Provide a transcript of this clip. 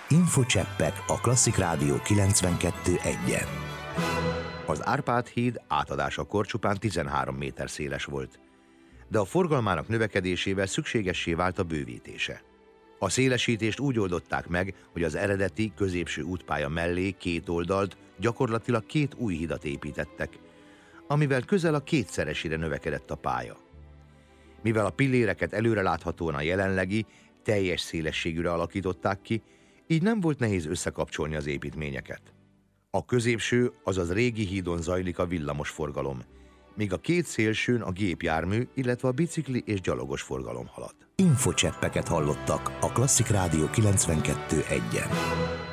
Infocseppek a Klasszik Rádió 92.1-en. Az Árpád híd átadásakor csupán 13 méter széles volt, de a forgalmának növekedésével szükségessé vált a bővítése. A szélesítést úgy oldották meg, hogy az eredeti középső útpálya mellé két oldalt gyakorlatilag két új hidat építettek, amivel közel a kétszeresére növekedett a pálya. Mivel a pilléreket előreláthatóan a jelenlegi, teljes szélességűre alakították ki, így nem volt nehéz összekapcsolni az építményeket. A középső, azaz régi hídon zajlik a villamos forgalom, míg a két szélsőn a gépjármű, illetve a bicikli és gyalogos forgalom halad. Infocseppeket hallottak a Klasszik Rádió 92.1-en.